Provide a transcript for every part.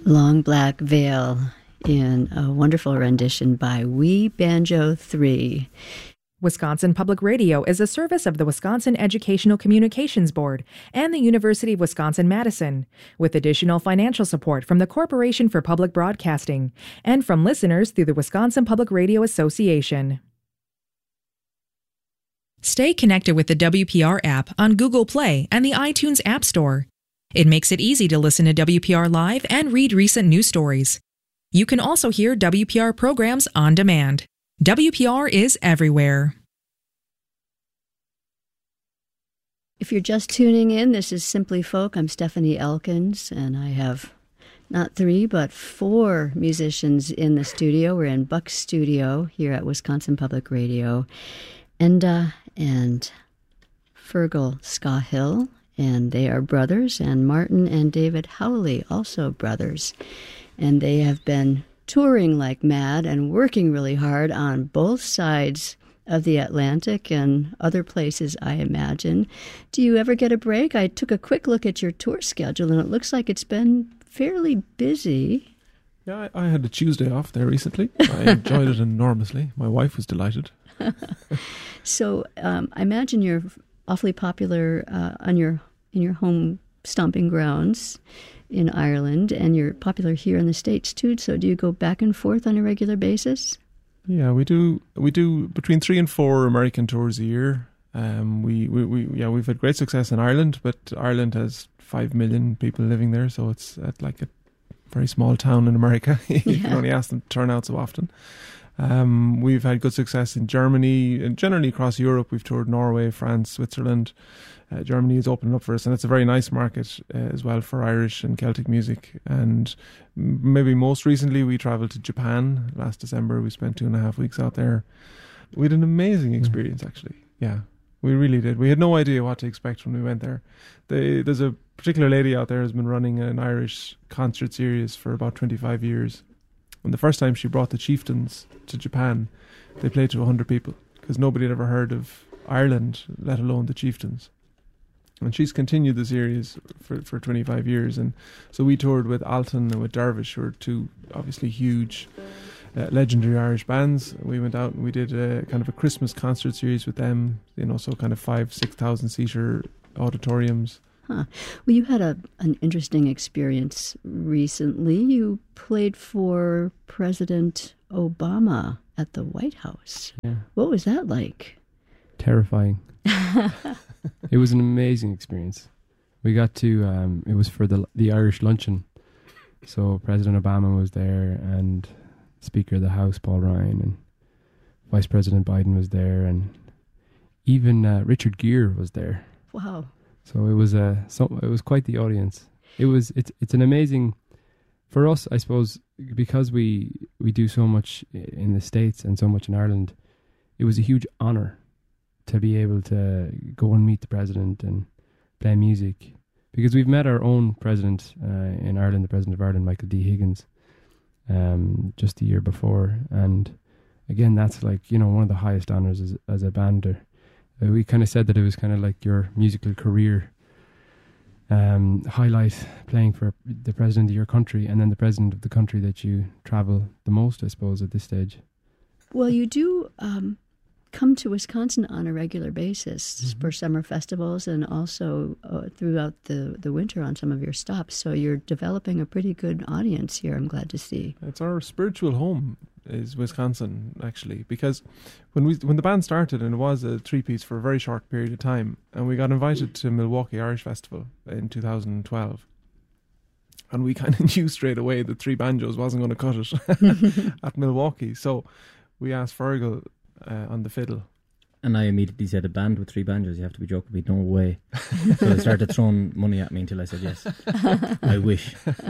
Long Black Veil in a wonderful rendition by Wee Banjo 3. Wisconsin Public Radio is a service of the Wisconsin Educational Communications Board and the University of Wisconsin-Madison, with additional financial support from the Corporation for Public Broadcasting and from listeners through the Wisconsin Public Radio Association. Stay connected with the WPR app on Google Play and the iTunes App Store. It makes it easy to listen to WPR Live and read recent news stories. You can also hear WPR programs on demand. WPR is everywhere. If you're just tuning in, this is Simply Folk. I'm Stephanie Elkins, and I have not 3, but 4 musicians in the studio. We're in Buck's studio here at Wisconsin Public Radio. Enda and Fergal Scahill, and they are brothers, and Martin and David Howley, also brothers. And they have been touring like mad and working really hard on both sides of the Atlantic and other places, I imagine. Do you ever get a break? I took a quick look at your tour schedule, and it looks like it's been fairly busy. Yeah, I had a Tuesday off there recently. I enjoyed it enormously. My wife was delighted. So I imagine you're awfully popular in your home stomping grounds in Ireland, and you're popular here in the States too. So do you go back and forth on a regular basis? Yeah, we do between 3 and 4 American tours a year. We've had great success in Ireland, but Ireland has 5 million people living there, so it's at like a very small town in America. You can only ask them to turn out so often. We've had good success in Germany and generally across Europe. We've toured Norway, France, Switzerland. Germany is opening up for us, and it's a very nice market as well for Irish and Celtic music. And maybe most recently we travelled to Japan last December. We spent 2.5 weeks out there. We had an amazing experience, actually. Yeah, we really did. We had no idea what to expect when we went there. There's a particular lady out there who's been running an Irish concert series for about 25 years. And the first time she brought the Chieftains to Japan, they played to 100 people because nobody had ever heard of Ireland, let alone the Chieftains. And she's continued the series for 25 years. And so we toured with Alton and with Dervish, who are 2 obviously huge, legendary Irish bands. We went out and we did a kind of a Christmas concert series with them, so kind of 5,000-6,000 seater auditoriums. Huh. Well, you had an interesting experience recently. You played for President Obama at the White House. Yeah. What was that like? Terrifying. It was an amazing experience. We got to, it was for the Irish luncheon. So President Obama was there, and Speaker of the House, Paul Ryan, and Vice President Biden was there, and even Richard Gere was there. Wow. So it was quite the audience. It's an amazing, for us, I suppose, because we do so much in the States and so much in Ireland. It was a huge honour to be able to go and meet the president and play music, because we've met our own president in Ireland, the president of Ireland, Michael D. Higgins, just the year before, and again, that's like one of the highest honours as a bander. We kind of said that it was kind of like your musical career highlight, playing for the president of your country and then the president of the country that you travel the most, I suppose, at this stage. Well, you do come to Wisconsin on a regular basis for summer festivals and also throughout the winter on some of your stops. So you're developing a pretty good audience here, I'm glad to see. It's our spiritual home is Wisconsin, actually, because when the band started, and it was a 3-piece for a very short period of time, and we got invited to Milwaukee Irish Festival in 2012. And we kind of knew straight away that 3 banjos wasn't going to cut it at Milwaukee. So we asked Fergal on the fiddle. And I immediately said, a band with 3 banjos, you have to be joking me, no way. So they started throwing money at me until I said yes. I wish.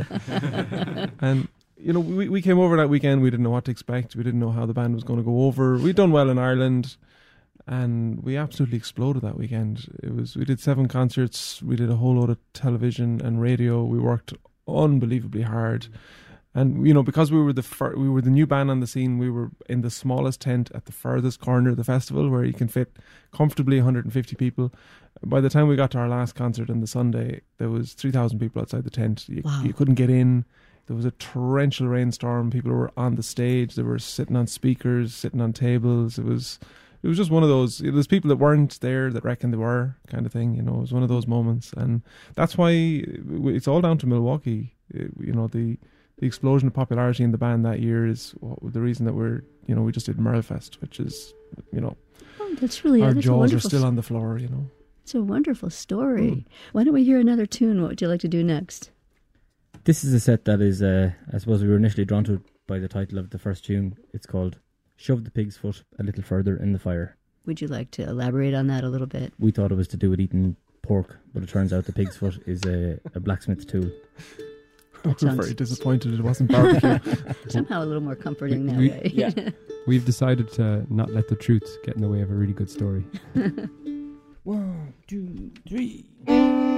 And we came over that weekend. We didn't know what to expect. We didn't know how the band was going to go over. We'd done well in Ireland, and we absolutely exploded that weekend. We did 7 concerts. We did a whole load of television and radio. We worked unbelievably hard, and because we were the new band on the scene. We were in the smallest tent at the furthest corner of the festival, where you can fit comfortably 150 people. By the time we got to our last concert on the Sunday, there was 3,000 people outside the tent. You couldn't get in. There was a torrential rainstorm. People were on the stage. They were sitting on speakers, sitting on tables. It was just one of those. There's people that weren't there that reckoned they were, kind of thing. You know, it was one of those moments, and that's why it's all down to Milwaukee. You know, the explosion of popularity in the band that year is the reason that we just did Merlefest, which is, you know, that's really our that's jaws are still on the floor. You know, it's a wonderful story. Why don't we hear another tune? What would you like to do next? This is a set that is, I suppose we were initially drawn to by the title of the first tune. It's called Shove the Pig's Foot a Little Further in the Fire. Would you like to elaborate on that a little bit? We thought it was to do with eating pork, but it turns out the pig's foot is a blacksmith's tool. I'm very disappointed it wasn't barbecue. Somehow a little more comforting that we- way. Yeah. We've decided to not let the truth get in the way of a really good story. 1, 2, 3.